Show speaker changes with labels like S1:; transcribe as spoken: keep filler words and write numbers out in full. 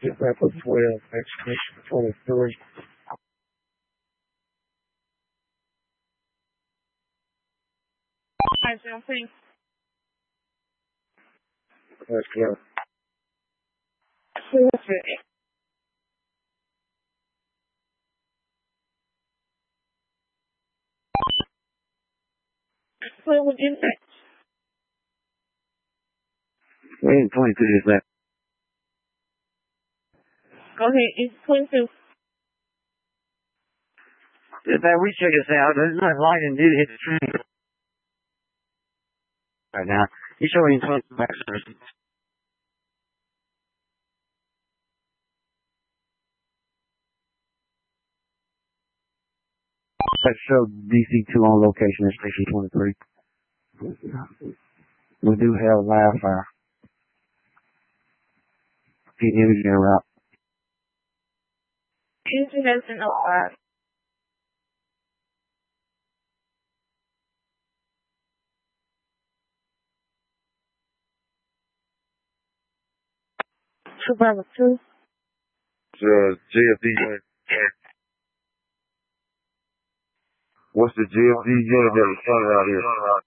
S1: Get back up twelve, exclamation twenty-three.
S2: Hi, Sam, please.
S1: That's clear.
S2: Perfect. What would you next?
S1: Wait, twenty-two is that.
S2: Go ahead, it's twenty-two.
S1: If that we check this out, there's no lightning did hit the train. Right now, he's showing twenty-two back services. That showed D C two on location at station twenty-three. We do have live fire. The imaging route.
S2: Engine has been alive. Survivor two.
S3: Uh, J F D unit. What's the J F D unit that was running out here?